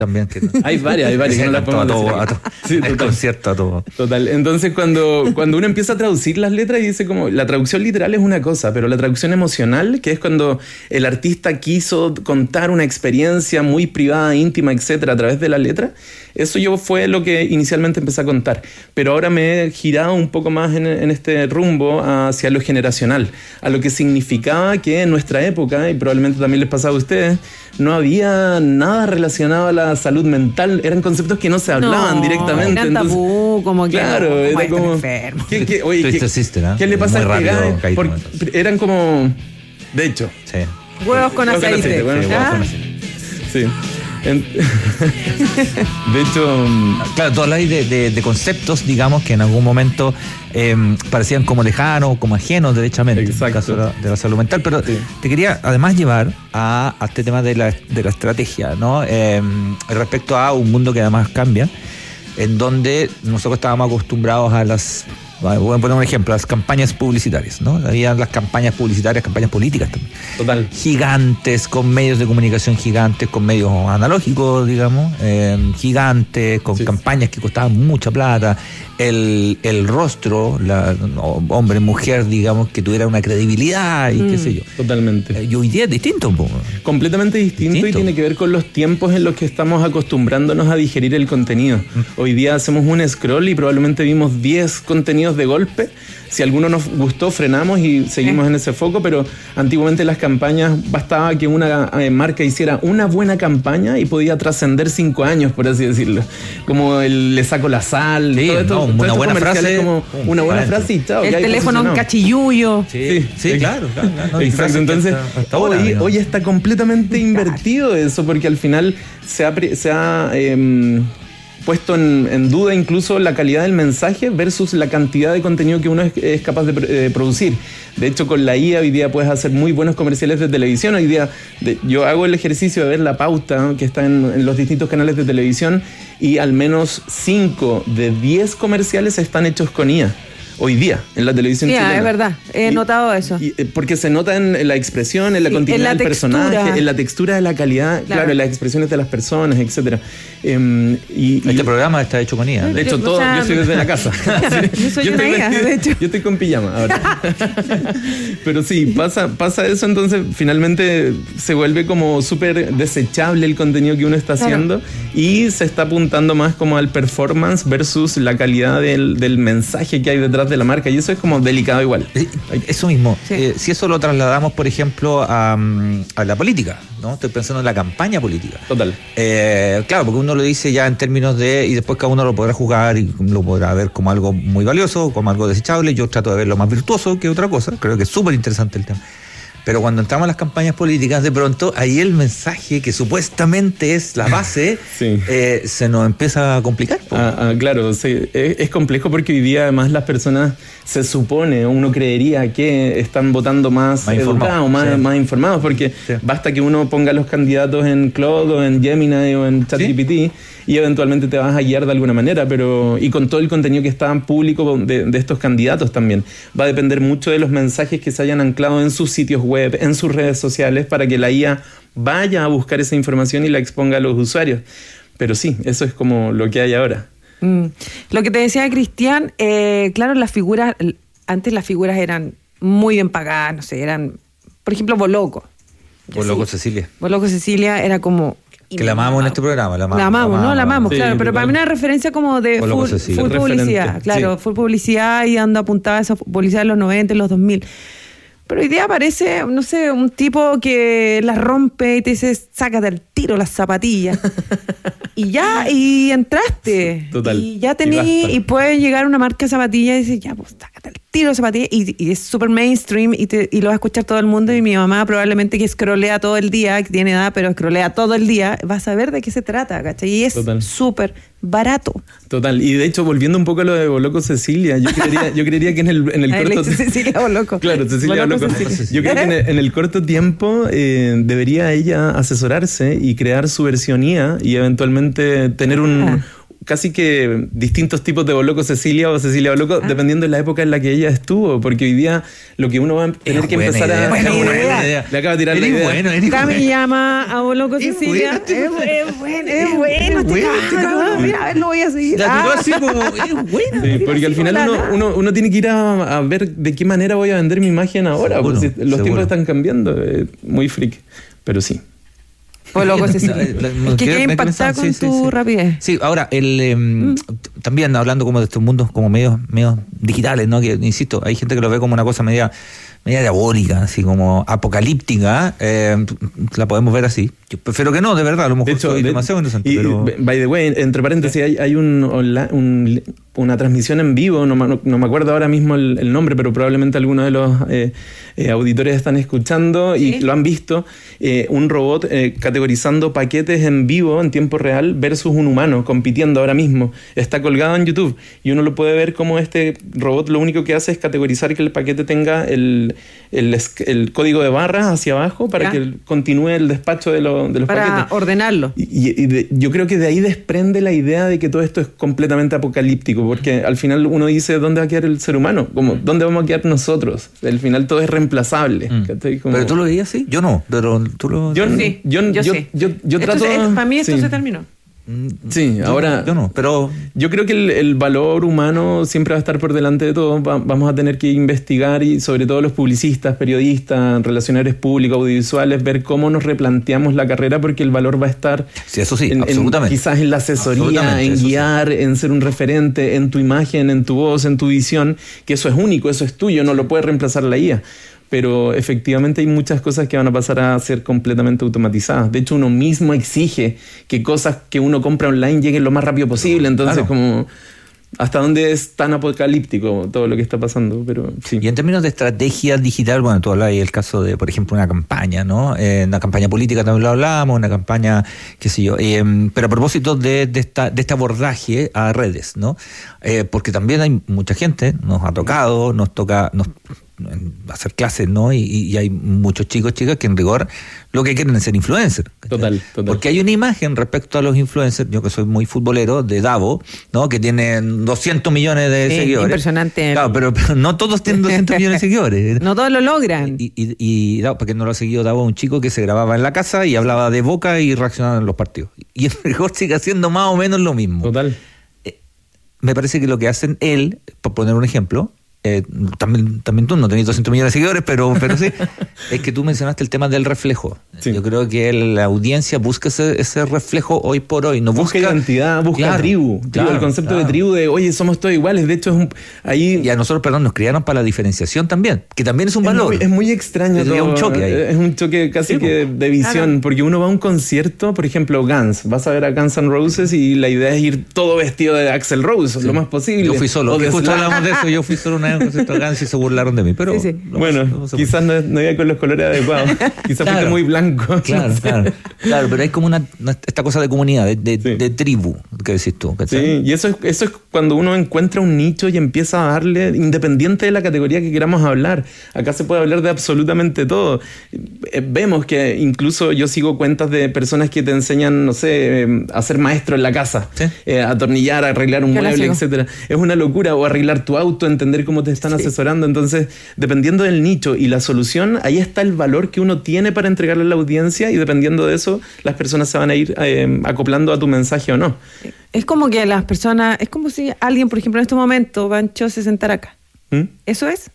también. Que hay varias que no las podemos decir. Sí, el concierto a todo. Total. Entonces, cuando uno empieza a traducir las letras y dice como, la traducción literal es una cosa, pero la traducción emocional, que es cuando el artista quiso contar una experiencia muy privada, íntima, etcétera, a través de la letra, eso fue lo que inicialmente empecé a contar. Pero ahora me he girado un poco más en este rumbo hacia lo generacional, a lo que significaba que en nuestra época, y probablemente también les pasaba a ustedes, no había nada relacionado a la salud mental, eran conceptos que no se hablaban directamente. Eran tabú, como que claro, era como enfermo. ¿Qué le pasa a este gallo? Eran como, de hecho, sí. Huevos con aceite. Huevos con aceite. Sí. De hecho, claro, tú hablas de conceptos, digamos, que en algún momento parecían como lejanos, como ajenos, derechamente, exacto, en el caso de la salud mental. Pero sí, te quería además llevar a este tema de la estrategia, ¿no? Respecto a un mundo que además cambia, en donde nosotros estábamos acostumbrados a voy a poner un ejemplo, las campañas publicitarias, ¿no? Había las campañas publicitarias, campañas políticas también. Total. Gigantes, con medios de comunicación gigantes, con medios analógicos, digamos, gigantes, con campañas que costaban mucha plata. El rostro, hombre, mujer, digamos, que tuviera una credibilidad y qué sé yo. Totalmente. Y hoy día es distinto. Completamente distinto y tiene que ver con los tiempos en los que estamos acostumbrándonos a digerir el contenido. Hoy día hacemos un scroll y probablemente vimos 10 contenidos de golpe. Si alguno nos gustó, frenamos y seguimos en ese foco, pero antiguamente las campañas bastaba que una marca hiciera una buena campaña y podía trascender 5 años, por así decirlo. Como le saco la sal, sí, todo esto, una buena frase, como una buena frase y chao. El teléfono un cachillullo. Sí, claro. Exacto, entonces hoy está completamente invertido eso, porque al final se ha puesto en duda incluso la calidad del mensaje versus la cantidad de contenido que uno es capaz de producir. De hecho, con la IA hoy día puedes hacer muy buenos comerciales de televisión. Hoy día yo hago el ejercicio de ver la pauta que está en los distintos canales de televisión y al menos 5 de 10 comerciales están hechos con IA. Hoy día, en la televisión chilena. Es verdad, he notado eso. Porque se nota en la expresión, en la continuidad del personaje, en la textura de la calidad, claro, en las expresiones de las personas, etc. Este programa está hecho con IA. De hecho, yo estoy desde la casa. Yo soy una IA, de hecho. Yo estoy con pijama ahora. Pero sí, pasa eso, entonces finalmente se vuelve como súper desechable el contenido que uno está haciendo y se está apuntando más como al performance versus la calidad del mensaje que hay detrás de la marca, y eso es como delicado igual. Eso mismo. Si eso lo trasladamos, por ejemplo, a la política, ¿no? Estoy pensando en la campaña política. Total. Claro, porque uno lo dice ya en términos y después cada uno lo podrá juzgar y lo podrá ver como algo muy valioso, como algo desechable. Yo trato de verlo más virtuoso que otra cosa. Creo que es súper interesante el tema. Pero cuando entramos a las campañas políticas, de pronto, ahí el mensaje, que supuestamente es la base, se nos empieza a complicar. Claro, sí, es complejo porque hoy día además las personas se supone, uno creería que están votando más educados, más informados, porque basta que uno ponga los candidatos en Claude o en Gemini o en ChatGPT y eventualmente te vas a guiar de alguna manera, y con todo el contenido que está en público de estos candidatos también. Va a depender mucho de los mensajes que se hayan anclado en sus sitios web, en sus redes sociales, para que la IA vaya a buscar esa información y la exponga a los usuarios. Pero sí, eso es como lo que hay ahora. Lo que te decía Cristian, claro, antes las figuras eran muy bien pagadas, no sé, eran, por ejemplo, Boloco. Cecilia. Boloco Cecilia era como... Que la amamos en este programa. La amamos, sí, claro. Pero para mí una referencia como de full publicidad. Claro, full publicidad y ando apuntada a esa publicidad de los 90, en los 2000. Pero hoy día aparece, no sé, un tipo que la rompe y te dice, sácate al tiro las zapatillas. y entraste. Total. Y ya y puede llegar una marca de zapatillas y dice, ya, pues sácate al tiro las zapatillas. Y es súper mainstream y lo va a escuchar todo el mundo. Y mi mamá probablemente que scrollea todo el día, que tiene edad, pero scrollea todo el día, va a saber de qué se trata, ¿cachai? Y es súper barato. Total. Y de hecho, volviendo un poco a lo de Boloco Cecilia, yo creería que en el corto... Cecilia Boloco. Claro, Cecilia Boloco. Yo creo que en el corto tiempo debería ella asesorarse y crear su versión IA y eventualmente tener casi que distintos tipos de Boloco Cecilia o Cecilia Boloco, dependiendo de la época en la que ella estuvo, porque hoy día lo que uno va a tener que empezar a... Buena idea. Le acabo de tirar la idea. Cami llama a Boloco Cecilia. Es bueno. Mira, a ver, lo voy a seguir. Así como, es bueno. Sí, porque al final uno tiene que ir a ver de qué manera voy a vender mi imagen ahora, porque los tiempos están cambiando. Muy freak, pero sí. Boloco Cecilia. Es que queda impactada con tu rapidez. Sí, ahora, también hablando como de estos mundos como medios digitales, ¿no? Que, insisto, hay gente que lo ve como una cosa media diabólica, así como apocalíptica, la podemos ver así. Yo prefiero que no, de verdad, a lo mejor soy demasiado interesante. Pero... by the way, entre paréntesis, hay una transmisión en vivo, no me acuerdo ahora mismo el nombre, pero probablemente algunos de los auditores están escuchando y lo han visto, un robot categorizando paquetes en vivo en tiempo real versus un humano compitiendo ahora mismo. Está colgado en YouTube y uno lo puede ver como este robot lo único que hace es categorizar que el paquete tenga el código de barras hacia abajo para que continúe el despacho de los paquetes. Para ordenarlo. Yo creo que de ahí desprende la idea de que todo esto es completamente apocalíptico, porque al final uno dice, ¿dónde va a quedar el ser humano? ¿Dónde vamos a quedar nosotros? Al final todo es reemplazable. ¿Pero tú lo veías así? Yo no, pero tú lo... Yo sí. Yo trato... Para mí esto se terminó. Sí, ahora yo no, pero yo creo que el valor humano siempre va a estar por delante de todo. Vamos a tener que investigar, y sobre todo los publicistas, periodistas, relacionadores públicos, audiovisuales, ver cómo nos replanteamos la carrera, porque el valor va a estar eso sí, absolutamente. Quizás en la asesoría, en guiar, en ser un referente, en tu imagen, en tu voz, en tu visión, que eso es único, eso es tuyo, no lo puede reemplazar la IA. Pero efectivamente hay muchas cosas que van a pasar a ser completamente automatizadas. De hecho, uno mismo exige que cosas que uno compra online lleguen lo más rápido posible. Entonces, como... ¿Hasta dónde es tan apocalíptico todo lo que está pasando? Pero sí. Y en términos de estrategia digital, bueno, tú hablabas del caso de, por ejemplo, una campaña, ¿no? Una campaña política también lo hablábamos, una campaña, qué sé yo. Pero a propósito de este abordaje a redes, ¿no? Porque también hay mucha gente, nos toca hacer clases, ¿no? Y hay muchos chicos, chicas que en rigor lo que quieren es ser influencers. Total. Porque hay una imagen respecto a los influencers, yo que soy muy futbolero, de Davo, ¿no? Que tiene 200 millones de seguidores. Impresionante. Claro, pero no todos tienen 200 millones de seguidores. No todos lo logran. Y porque no lo ha seguido Davo, un chico que se grababa en la casa y hablaba de Boca y reaccionaba en los partidos. Y en rigor sigue haciendo más o menos lo mismo. Total. Me parece que lo que hacen él, por poner un ejemplo, también tú no tenés 200 millones de seguidores, pero sí, es que tú mencionaste el tema del reflejo. Sí. Yo creo que la audiencia busca ese reflejo hoy por hoy. No busca identidad, busca tribu. El concepto de tribu de, oye, somos todos iguales. De hecho, ahí... Y a nosotros, nos criaron para la diferenciación también, que también es un valor. Es muy extraño. Es un choque ahí. Es un choque casi que de visión, porque uno va a un concierto, por ejemplo, Guns. Vas a ver a Guns N' Roses y la idea es ir todo vestido de Axl Rose, lo más posible. Yo fui solo. Justo hablamos de eso. Yo fui solo una vez y se burlaron de mí, pero sí. Bueno, quizás no iba con los colores adecuados, quizás fuiste muy blanco. Claro, pero hay como esta cosa de comunidad, de tribu, que decís tú, ¿cachai? Sí, y eso es cuando uno encuentra un nicho y empieza a darle, independiente de la categoría que queramos hablar. Acá se puede hablar de absolutamente todo. Vemos que incluso yo sigo cuentas de personas que te enseñan, no sé, a ser maestro en la casa, a atornillar, a arreglar un mueble, etcétera. Es una locura. O arreglar tu auto, entender cómo te están asesorando. Entonces, dependiendo del nicho y la solución, ahí está el valor que uno tiene para entregarle a la audiencia, y dependiendo de eso, las personas se van a ir acoplando a tu mensaje o no. Es como que las personas, es como si alguien, por ejemplo, en este momento, Pancho, se sentara acá. ¿Eso es?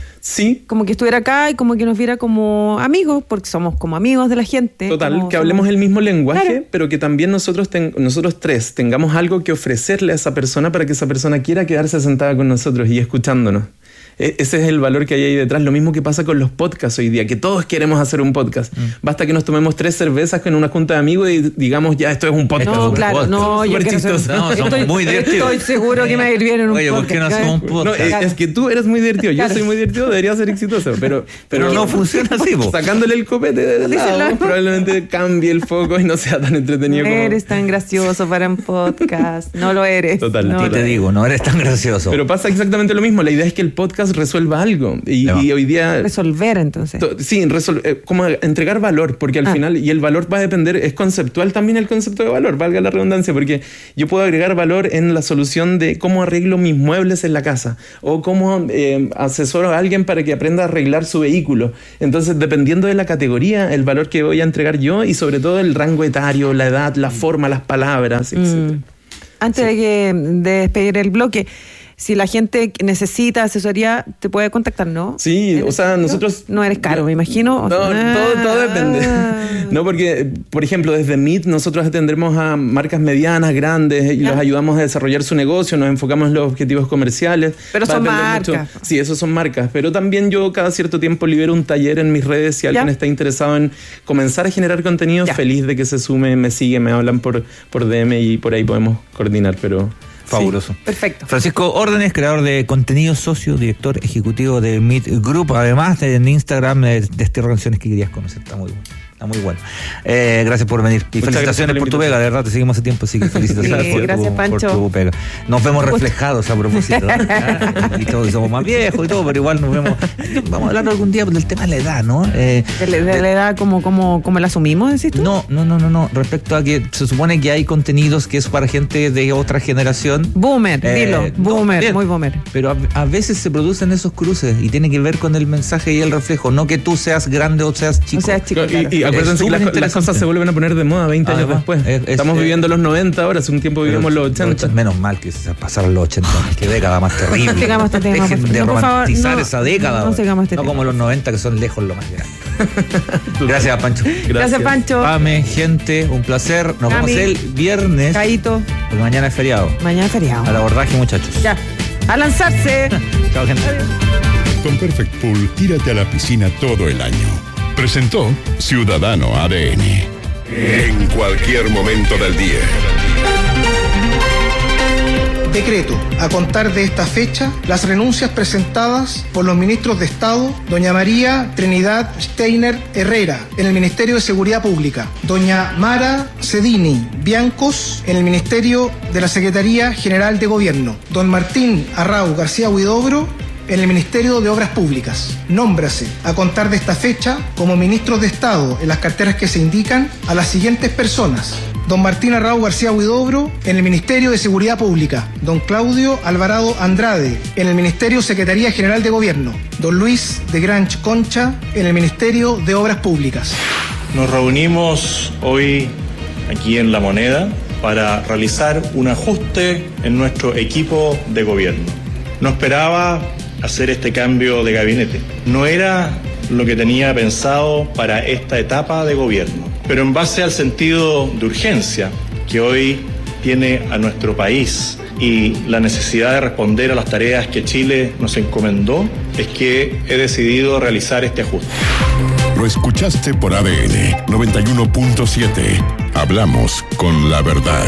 Sí. Como que estuviera acá y como que nos viera como amigos, porque somos como amigos de la gente. Total, que hablemos el mismo lenguaje, pero que también nosotros tres tengamos algo que ofrecerle a esa persona para que esa persona quiera quedarse sentada con nosotros y escuchándonos. Ese es el valor que hay ahí detrás. Lo mismo que pasa con los podcasts hoy día, que todos queremos hacer un podcast. Basta que nos tomemos 3 cervezas con una junta de amigos y digamos, ya, esto es un podcast. No, claro, no, yo somos muy divertidos. Estoy seguro que me va a ir bien en un podcast. Oye, ¿por qué no hacemos un podcast? No, es que tú eres muy divertido, yo soy muy divertido, debería ser exitoso, pero no funciona así, po. Sacándole el copete de lado, probablemente cambie el foco y no sea tan entretenido como... No eres tan gracioso para un podcast, no lo eres. Total. No te digo, no eres tan gracioso. Pero pasa exactamente lo mismo. La idea es que el podcast ventas resuelva algo. Y hoy día... Resolver, entonces. Sí, como entregar valor, porque al final, y el valor va a depender, es conceptual también el concepto de valor, valga la redundancia, porque yo puedo agregar valor en la solución de cómo arreglo mis muebles en la casa, o cómo asesoro a alguien para que aprenda a arreglar su vehículo. Entonces, dependiendo de la categoría, el valor que voy a entregar yo, y sobre todo el rango etario, la edad, la forma, las palabras, etc. Antes de despedir el bloque, si la gente necesita asesoría, te puede contactar, ¿no? Sí, o sea, nosotros... No eres caro, me imagino. No, todo depende. No, porque, por ejemplo, desde Meet nosotros atendemos a marcas medianas, grandes, y los ayudamos a desarrollar su negocio, nos enfocamos en los objetivos comerciales. Pero son marcas. Sí, esos son marcas. Pero también yo cada cierto tiempo libero un taller en mis redes. Si alguien está interesado en comenzar a generar contenido, feliz de que se sume, me sigue, me hablan por DM y por ahí podemos coordinar, pero... Fabuloso. Sí, perfecto. Francisco Órdenes, creador de contenido, socio, director ejecutivo de Meet Group. Además, en Instagram, Destierro Canciones que querías conocer. Está muy bueno. Está muy bueno. Gracias por venir. Y muchas felicitaciones por tu pega, de verdad, te seguimos hace tiempo, así que felicitaciones por tu pega. Nos vemos reflejados a propósito. Y todos somos más viejos y todo, pero igual nos vemos. Vamos a hablar algún día del tema de la edad, ¿no? ¿De la edad como la asumimos, decís tú? No. Respecto a que se supone que hay contenidos que es para gente de otra generación. Boomer, dilo. Boomer, muy boomer. Pero a veces se producen esos cruces y tiene que ver con el mensaje y el reflejo, no que tú seas grande o seas chico. Y acuérdense que las cosas se vuelven a poner de moda 20 años después. Estamos viviendo los 90 ahora, hace un tiempo vivimos los 80. Menos mal que se pasaron los 80. Qué década más terrible. No sigamos este tema. Dejen de romantizar esa década. No sigamos este tema. No como los 90 que son lejos lo más grande. Gracias, Pancho. Gracias, Pancho. Pame, gente, un placer. Nos vemos el viernes. Caíto. Porque mañana es feriado. Al abordaje, muchachos. Ya. A lanzarse. Chao, gente. Adiós. Con Perfect Pool, tírate a la piscina todo el año. Presentó Ciudadano ADN. En cualquier momento del día. Decreto. A contar de esta fecha, las renuncias presentadas por los ministros de Estado, doña María Trinidad Steiner Herrera, en el Ministerio de Seguridad Pública, doña Mara Cedini Biancos, en el Ministerio de la Secretaría General de Gobierno, don Martín Arrau García Huidobro, en el Ministerio de Obras Públicas. Nómbrase, a contar de esta fecha, como ministros de Estado en las carteras que se indican, a las siguientes personas: don Martín Arrau García Huidobro, en el Ministerio de Seguridad Pública; don Claudio Alvarado Andrade, en el Ministerio Secretaría General de Gobierno; don Luis de Granch Concha, en el Ministerio de Obras Públicas. Nos reunimos hoy aquí en La Moneda para realizar un ajuste en nuestro equipo de gobierno. No esperaba hacer este cambio de gabinete. No era lo que tenía pensado para esta etapa de gobierno, pero en base al sentido de urgencia que hoy tiene a nuestro país y la necesidad de responder a las tareas que Chile nos encomendó, es que he decidido realizar este ajuste. Lo escuchaste por ADN 91.7. Hablamos con la verdad.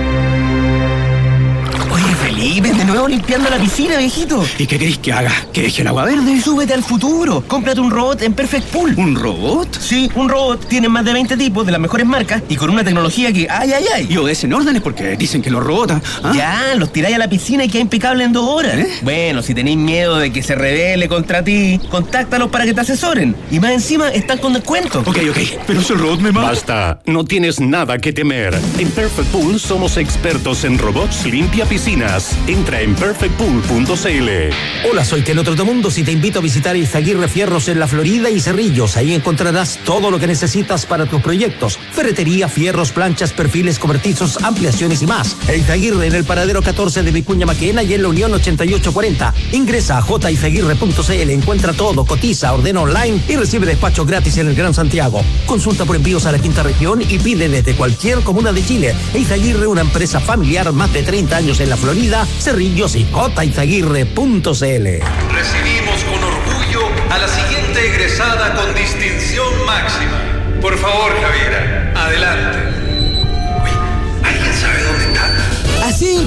Felipe, de nuevo limpiando la piscina, viejito. ¿Y qué querés que haga? ¿Que deje el agua verde? Súbete al futuro. Cómprate un robot en Perfect Pool. ¿Un robot? Sí, un robot. Tienen más de 20 tipos de las mejores marcas y con una tecnología que ¡ay! Y obedecen órdenes porque dicen que los robots... ¿ah? Ya, los tiráis a la piscina y queda impecable en 2 horas. Bueno, si tenéis miedo de que se rebele contra ti, contáctalos para que te asesoren. Y más encima están con descuento. Ok, pero si el robot me mata... Basta, no tienes nada que temer. En Perfect Pool somos expertos en robots limpia piscinas. Entra en perfectpool.cl. Hola, soy Teno Trotamundos y te invito a visitar Izaguirre Fierros en La Florida y Cerrillos. Ahí encontrarás todo lo que necesitas para tus proyectos: ferretería, fierros, planchas, perfiles cobertizos, ampliaciones y más. Izaguirre en el paradero 14 de Vicuña Maquena y en la Unión 8840. Ingresa a jizaguirre.cl, encuentra todo, cotiza, ordena online y recibe despacho gratis en el Gran Santiago. Consulta por envíos a la quinta región y pide desde cualquier comuna de Chile. Izaguirre, una empresa familiar, más de 30 años en La Florida, Cerrillos y jizaguirre.cl. Recibimos con orgullo a la siguiente egresada con distinción máxima. Por favor, Javiera, adelante. Uy, ¿alguien sabe dónde está? Así,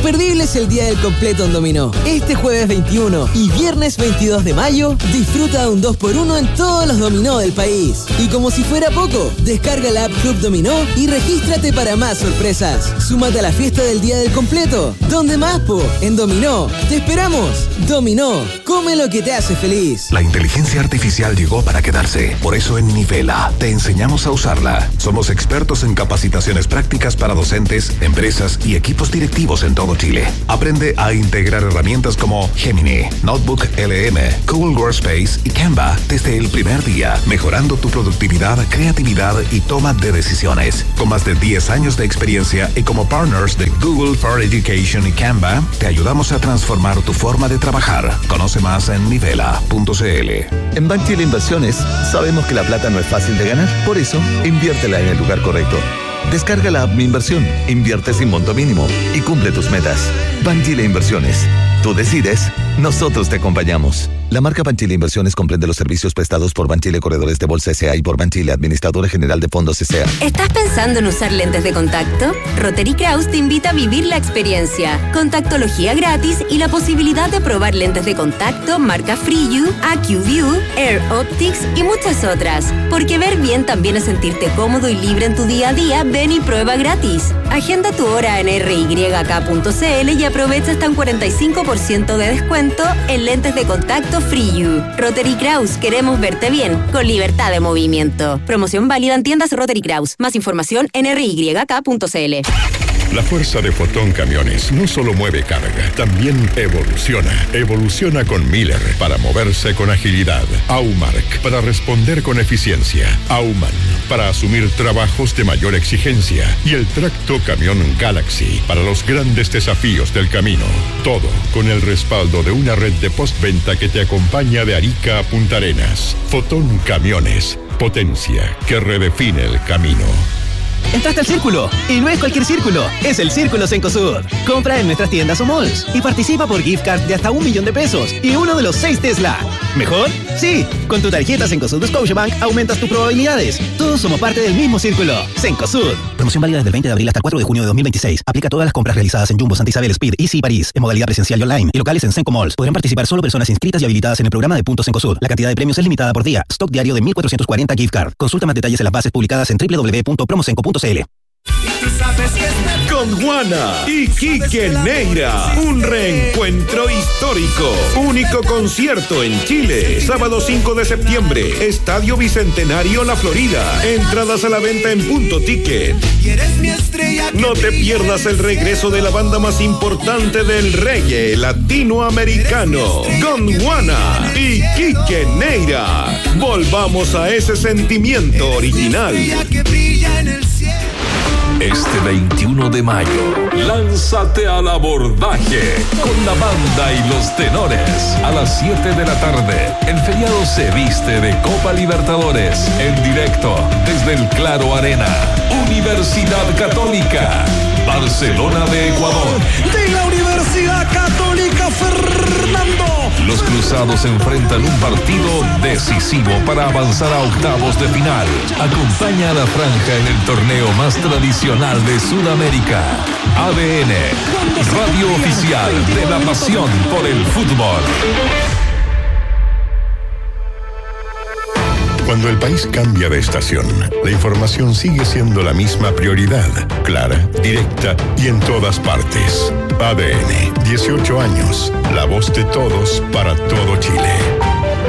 Imperdible es el día del completo en Dominó. Este jueves 21 y viernes 22 de mayo, disfruta de un 2x1 en todos los dominó del país. Y como si fuera poco, descarga la app Club Dominó y regístrate para más sorpresas. Súmate a la fiesta del día del completo. ¿Dónde más, po? En Dominó. ¡Te esperamos! Dominó. Come lo que te hace feliz. La inteligencia artificial llegó para quedarse. Por eso en Nivela te enseñamos a usarla. Somos expertos en capacitaciones prácticas para docentes, empresas y equipos directivos en todo Chile. Aprende a integrar herramientas como Gemini, Notebook LM, Google Workspace y Canva desde el primer día, mejorando tu productividad, creatividad y toma de decisiones. Con más de 10 años de experiencia y como partners de Google for Education y Canva, te ayudamos a transformar tu forma de trabajar. Conoce más en nivela.cl. En Banchile Inversiones sabemos que la plata no es fácil de ganar, por eso inviértela en el lugar correcto. Descarga la app Mi Inversión, invierte sin monto mínimo y cumple tus metas. Banchile Inversiones. Tú decides, nosotros te acompañamos. La marca Banchile Inversiones comprende los servicios prestados por Banchile Corredores de Bolsa S.A. y por Banchile Administradora General de Fondos S.A. ¿Estás pensando en usar lentes de contacto? Rotary Kraus te invita a vivir la experiencia. Contactología gratis y la posibilidad de probar lentes de contacto marca FreeU, AcuView, Air Optics y muchas otras. Porque ver bien también es sentirte cómodo y libre en tu día a día. Ven y prueba gratis. Agenda tu hora en ryk.cl y aprovecha hasta un 45% de descuento en lentes de contacto FreeU. Rotary Kraus, queremos verte bien, con libertad de movimiento. Promoción válida en tiendas Rotary Kraus. Más información en ryk.cl. La fuerza de Fotón Camiones no solo mueve carga, también evoluciona. Evoluciona con Miller para moverse con agilidad. Aumark para responder con eficiencia. Auman para asumir trabajos de mayor exigencia. Y el tracto camión Galaxy para los grandes desafíos del camino. Todo con el respaldo de una red de postventa que te acompaña de Arica a Punta Arenas. Fotón Camiones, potencia que redefine el camino. Entraste al Círculo, y no es cualquier círculo, es el Círculo Cencosud. Compra en nuestras tiendas o malls y participa por gift card de hasta $1.000.000 y uno de los 6 Tesla. ¿Mejor? Sí, con tu tarjeta Cencosud de Scotiabank aumentas tus probabilidades. Todos somos parte del mismo Círculo. Cencosud. Promoción válida desde el 20 de abril hasta el 4 de junio de 2026. Aplica a todas las compras realizadas en Jumbo, Santa Isabel, Speed, Easy y París, en modalidad presencial y online, y locales en Cenco Malls. Podrán participar solo personas inscritas y habilitadas en el programa de puntos Cencosud. La cantidad de premios es limitada por día. Stock diario de 1.440 gift card. Consulta más detalles en las bases publicadas en www.promocenco.cl. Con Juana y Quique Neira, un reencuentro histórico. Único concierto en Chile, sábado 5 de septiembre, Estadio Bicentenario La Florida. Entradas a la venta en Punto Ticket. No te pierdas el regreso de la banda más importante del reggae latinoamericano, Gondwana y Quique Neira. Volvamos a ese sentimiento original. Este 21 de mayo, lánzate al abordaje con la banda y los tenores. A las 7 de la tarde, el feriado se viste de Copa Libertadores. En directo, desde el Claro Arena, Universidad Católica, Barcelona de Ecuador. De la Universidad Católica, Fernando. Los cruzados enfrentan un partido decisivo para avanzar a octavos de final. Acompaña a la franja en el torneo más tradicional de Sudamérica. ADN, radio oficial de la pasión por el fútbol. Cuando el país cambia de estación, la información sigue siendo la misma prioridad, clara, directa y en todas partes. ADN, 18 años, la voz de todos para todo Chile.